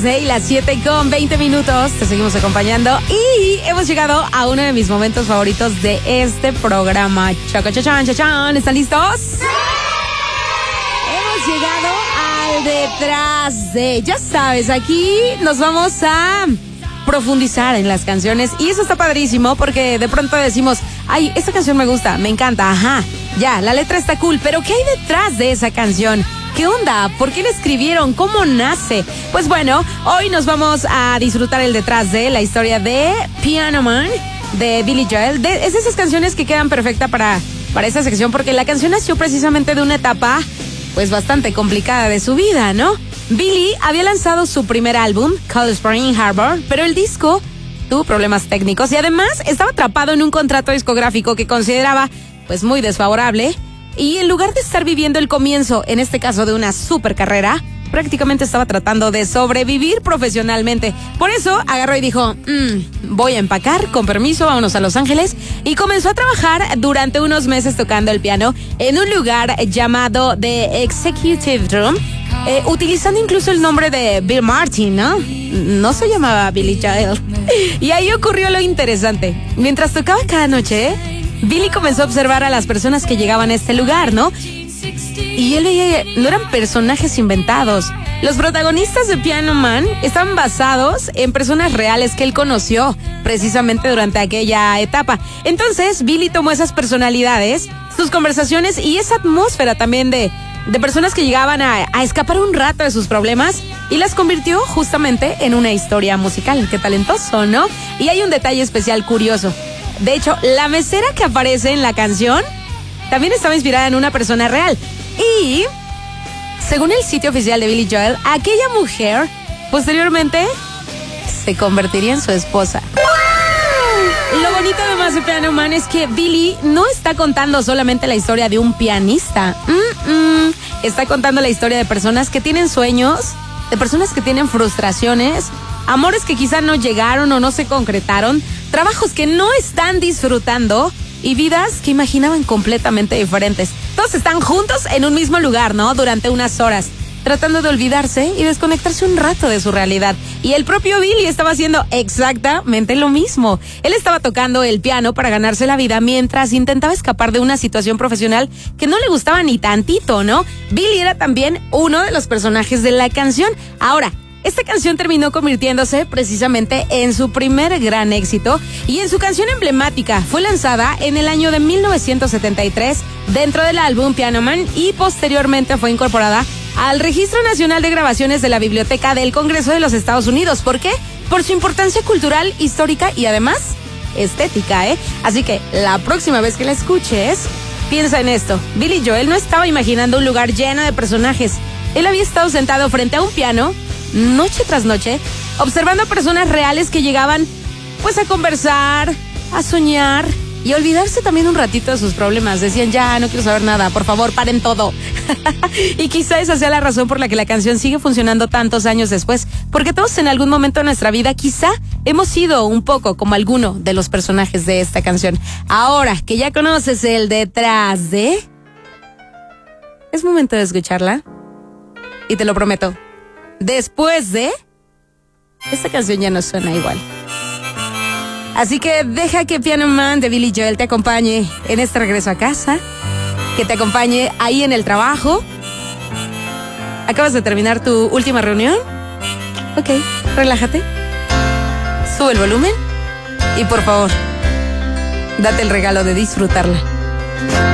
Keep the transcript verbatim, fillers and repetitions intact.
Disney, las siete con veinte minutos. Te seguimos acompañando y hemos llegado a uno de mis momentos favoritos de este programa. Chaca, chachan, chachan. ¿Están listos? ¡Sí! Hemos llegado al detrás de... Ya sabes, aquí nos vamos a profundizar en las canciones y eso está padrísimo porque de pronto decimos, ay, esta canción me gusta, me encanta, ajá, ya, la letra está cool, pero ¿qué hay detrás de esa canción? ¿Qué onda? ¿Por qué la escribieron? ¿Cómo nace? Pues bueno, hoy nos vamos a disfrutar el detrás de la historia de Piano Man, de Billy Joel. De, es esas canciones que quedan perfectas para, para esta sección, porque la canción nació precisamente de una etapa, pues bastante complicada de su vida, ¿no? Billy había lanzado su primer álbum, Cold Spring Harbor, pero el disco tuvo problemas técnicos y además estaba atrapado en un contrato discográfico que consideraba, pues, muy desfavorable. Y en lugar de estar viviendo el comienzo, en este caso de una super carrera, prácticamente estaba tratando de sobrevivir profesionalmente. Por eso agarró y dijo, mmm, voy a empacar, con permiso, vámonos a Los Ángeles. Y comenzó a trabajar durante unos meses tocando el piano en un lugar llamado The Executive Room, eh, utilizando incluso el nombre de Bill Martin, ¿no? No se llamaba Billy Joel. Y ahí ocurrió lo interesante. Mientras tocaba cada noche, Billy comenzó a observar a las personas que llegaban a este lugar, ¿no? Y él veía, no eran personajes inventados. Los protagonistas de Piano Man estaban basados en personas reales que él conoció precisamente durante aquella etapa. Entonces, Billy tomó esas personalidades, sus conversaciones y esa atmósfera también de, de personas que llegaban a, a escapar un rato de sus problemas y las convirtió justamente en una historia musical. Qué talentoso, ¿no? Y hay un detalle especial curioso. De hecho, la mesera que aparece en la canción también estaba inspirada en una persona real. Y, según el sitio oficial de Billy Joel, aquella mujer posteriormente se convertiría en su esposa. ¡Wow! Lo bonito además de Piano Man es que Billy no está contando solamente la historia de un pianista. Mm-mm. Está contando la historia de personas que tienen sueños, de personas que tienen frustraciones, amores que quizá no llegaron o no se concretaron, trabajos que no están disfrutando y vidas que imaginaban completamente diferentes. Todos están juntos en un mismo lugar, ¿no? Durante unas horas, tratando de olvidarse y desconectarse un rato de su realidad. Y el propio Billy estaba haciendo exactamente lo mismo. Él estaba tocando el piano para ganarse la vida mientras intentaba escapar de una situación profesional que no le gustaba ni tantito, ¿no? Billy era también uno de los personajes de la canción. Ahora, esta canción terminó convirtiéndose precisamente en su primer gran éxito y en su canción emblemática. Fue lanzada en el año de mil novecientos setenta y tres dentro del álbum Piano Man y posteriormente fue incorporada al Registro Nacional de Grabaciones de la Biblioteca del Congreso de los Estados Unidos. ¿Por qué? Por su importancia cultural, histórica y además estética, ¿eh? Así que la próxima vez que la escuches, piensa en esto. Billy Joel no estaba imaginando un lugar lleno de personajes. Él había estado sentado frente a un piano noche tras noche, observando a personas reales que llegaban pues a conversar, a soñar y a olvidarse también un ratito de sus problemas. Decían, ya, no quiero saber nada, por favor, paren todo. Y quizá esa sea la razón por la que la canción sigue funcionando tantos años después, porque todos en algún momento de nuestra vida quizá hemos sido un poco como alguno de los personajes de esta canción. Ahora que ya conoces el detrás de... es momento de escucharla y te lo prometo, después de... esta canción ya no suena igual. Así que deja que Piano Man de Billy Joel te acompañe en este regreso a casa, que te acompañe ahí en el trabajo. ¿Acabas de terminar tu última reunión? Ok, relájate, sube el volumen y por favor, date el regalo de disfrutarla.